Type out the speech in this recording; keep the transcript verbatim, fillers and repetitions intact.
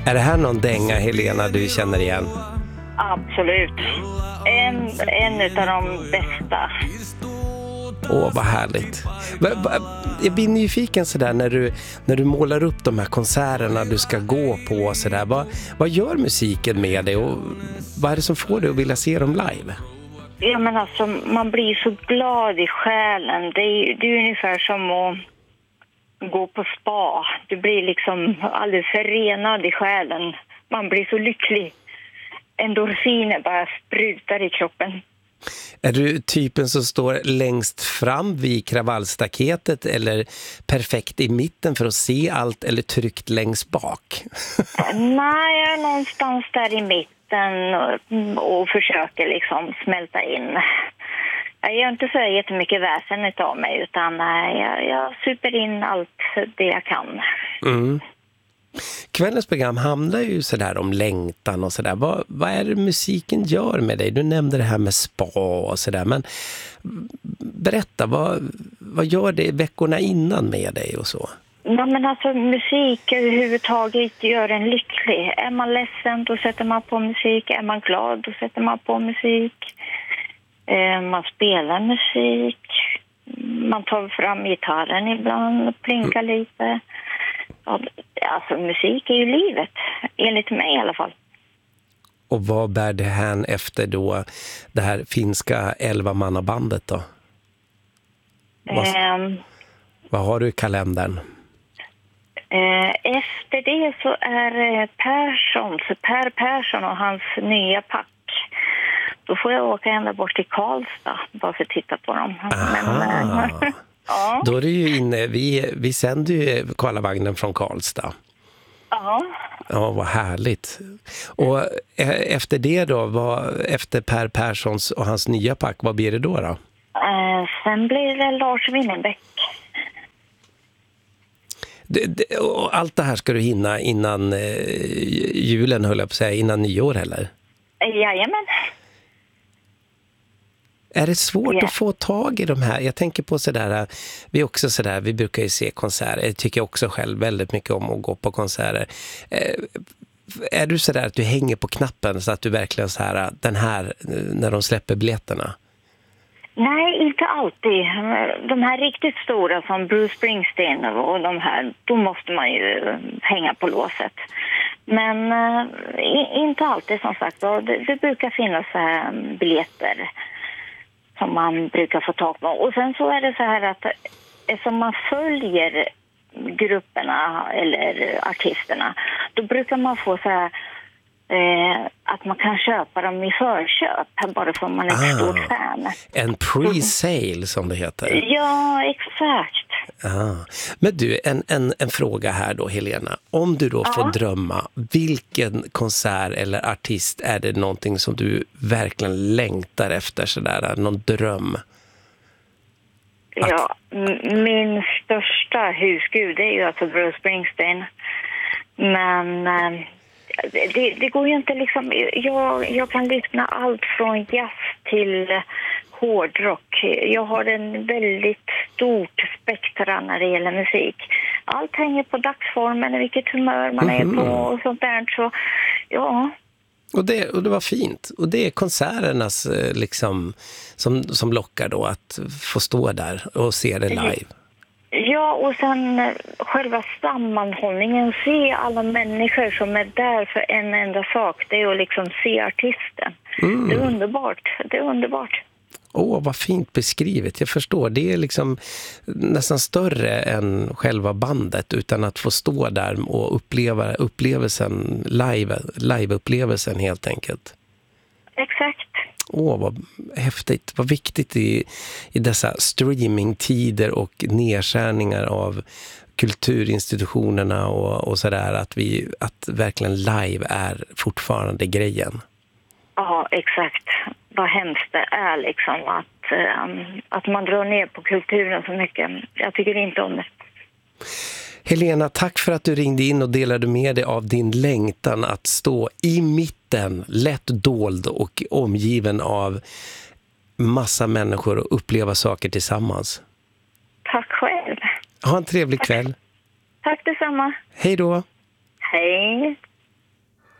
Är det här någon dänga, Helena, du känner igen? Absolut. En, en av de bästa. Åh, vad härligt. Jag blir nyfiken sådär när du, när du målar upp de här konserterna du ska gå på. Sådär. Vad, vad gör musiken med dig och vad är det som får dig att vilja se dem live? Ja, men alltså, man blir så glad i själen. Det är, det är ungefär som att gå på spa. Du blir liksom alldeles förenad i själen. Man blir så lycklig. Endorfiner bara sprutar i kroppen. Är du typen som står längst fram vid kravallstaketet eller perfekt i mitten för att se allt eller tryckt längst bak? Nej, jag är någonstans där i mitten och, och försöker liksom smälta in. Jag gör inte så jättemycket väsen av mig utan jag, jag super in allt det jag kan. Mm. Kvällens program handlar ju sådär om längtan och sådär. Vad, vad är det musiken gör med dig? Du nämnde det här med spa och sådär. Men berätta, vad, vad gör det veckorna innan med dig och så? Ja, men alltså musik överhuvudtaget gör en lycklig. Är man ledsen då sätter man på musik. Är man glad då sätter man på musik. Eh, man spelar musik. Man tar fram gitarren ibland och plinkar mm. lite. Alltså musik är ju livet, enligt mig i alla fall. Och vad bär det här efter då det här finska elva-mannabandet då? Vad, um, vad har du i kalendern? Uh, efter det så är Perssons, Per Persson och hans nya pack. Då får jag åka ända bort till Karlstad bara för att titta på dem. Men, uh, ja. Då är du ju inne, vi, vi sänder ju Karlavagnen från Karlstad. Ja. Ja, vad härligt. Och efter det då, vad, efter Per Perssons och hans nya pack, vad blir det då då? Uh, sen blir det Lars Winnerbäck. Det, det, och allt det här ska du hinna innan eh, julen, höll jag på att säga, innan nyår eller? Jajamän. Är det svårt yeah. att få tag i de här? Jag tänker på sådär, vi är också sådär, vi brukar ju se konserter. Jag tycker också själv väldigt mycket om att gå på konserter. Eh, är du sådär att du hänger på knappen så att du verkligen så här, den här, när de släpper biljetterna? Nej, inte alltid. De här riktigt stora som Bruce Springsteen och de här, då måste man ju hänga på låset. Men äh, inte alltid som sagt. Det, det brukar finnas äh, biljetter som man brukar få tag på. Och sen så är det så här att eftersom man följer grupperna eller artisterna, då brukar man få så här eh, att man kan köpa dem i förköp bara för att man är ett ah, stort fan. En pre-sale som det heter. Ja, exakt. Ah. Men du, en, en, en fråga här då, Helena. Om du då ja. får drömma, vilken konsert eller artist är det någonting som du verkligen längtar efter, sådär, någon dröm? Att... Ja, m- min största husgud är ju alltså Bruce Springsteen. Men äh, det, det går ju inte liksom, jag, jag kan lyssna allt från jazz till hårdrock. Jag har en väldigt stort spektra när det gäller musik. Allt hänger på dagsformen, vilket humör man mm-hmm. är på och sånt där. Så, ja. Och det, och det var fint. Och det är konserternas liksom, som, som lockar då att få stå där och se det live. Ja, och sen själva sammanhållningen, se alla människor som är där för en enda sak. Det är att liksom se artisten. Mm. Det är underbart. Det är underbart. Åh, oh, vad fint beskrivet. Jag förstår. Det är liksom nästan större än själva bandet, utan att få stå där och uppleva upplevelsen, live, live-upplevelsen helt enkelt. Exakt. Åh, oh, vad häftigt. Vad viktigt i, i dessa streamingtider och nedskärningar av kulturinstitutionerna och, och sådär, att, vi, att verkligen live är fortfarande grejen. Ja, exakt. Vad hemskt det är liksom att, um, att man drar ner på kulturen så mycket. Jag tycker inte om det. Helena, tack för att du ringde in och delade med dig av din längtan att stå i mitten, lätt dold och omgiven av massa människor och uppleva saker tillsammans. Tack själv. Ha en trevlig kväll. Tack detsamma. Hej då. Hej.